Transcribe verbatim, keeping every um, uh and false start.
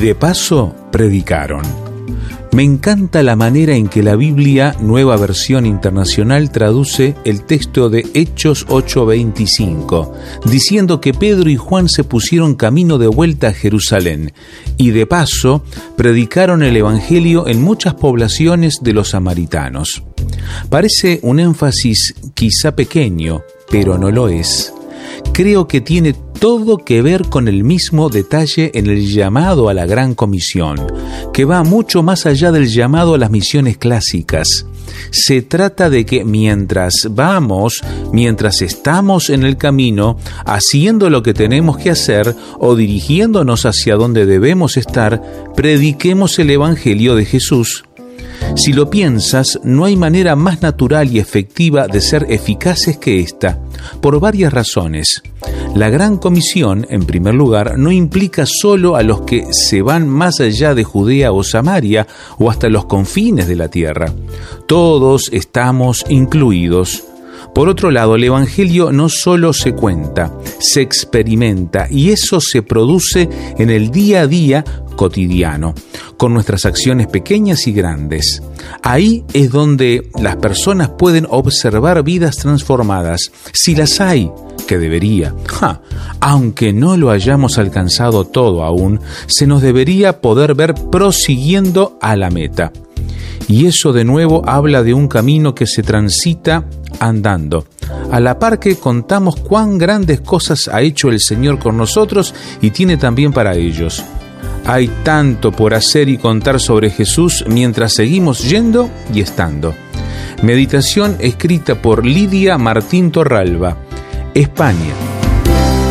de paso predicaron. Me encanta la manera en que la Biblia, Nueva Versión Internacional, traduce el texto de Hechos ocho veinticinco, diciendo que Pedro y Juan se pusieron camino de vuelta a Jerusalén y de paso predicaron el Evangelio en muchas poblaciones de los samaritanos. Parece un énfasis quizá pequeño, pero no lo es. Creo que tiene todo que ver con el mismo detalle en el llamado a la Gran Comisión, que va mucho más allá del llamado a las misiones clásicas. Se trata de que mientras vamos, mientras estamos en el camino, haciendo lo que tenemos que hacer o dirigiéndonos hacia donde debemos estar, prediquemos el Evangelio de Jesús. Si lo piensas, no hay manera más natural y efectiva de ser eficaces que esta, por varias razones. La Gran Comisión, en primer lugar, no implica solo a los que se van más allá de Judea o Samaria o hasta los confines de la tierra. Todos estamos incluidos. Por otro lado, el Evangelio no solo se cuenta, se experimenta, y eso se produce en el día a día cotidiano, con nuestras acciones pequeñas y grandes. Ahí es donde las personas pueden observar vidas transformadas, si las hay, que debería. Ja, aunque no lo hayamos alcanzado todo aún, se nos debería poder ver prosiguiendo a la meta. Y eso de nuevo habla de un camino que se transita andando, a la par que contamos cuán grandes cosas ha hecho el Señor con nosotros y tiene también para ellos. Hay tanto por hacer y contar sobre Jesús mientras seguimos yendo y estando. Meditación escrita por Lidia Martín Torralba, España,